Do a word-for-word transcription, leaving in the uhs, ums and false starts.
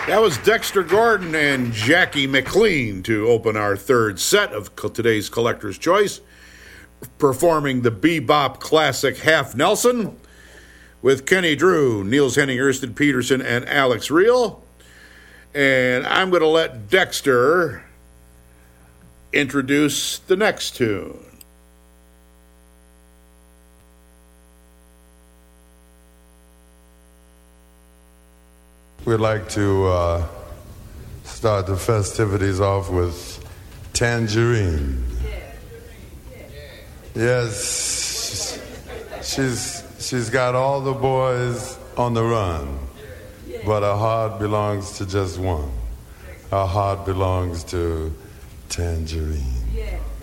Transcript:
That was Dexter Gordon and Jackie McLean to open our third set of today's Collector's Choice, performing the bebop classic Half Nelson with Kenny Drew, Niels Henning, Ørsted Peterson, and Alex Reel. And I'm going to let Dexter introduce the next tune. We'd like to uh, start the festivities off with Tangerine. Yes, she's she's got all the boys on the run, but her heart belongs to just one. Her heart belongs to Tangerine.